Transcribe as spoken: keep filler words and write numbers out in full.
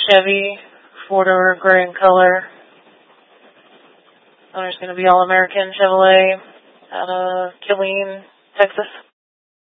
Chevy, four-door, gray in color. Owner's going to be All American Chevrolet out of Killeen, Texas.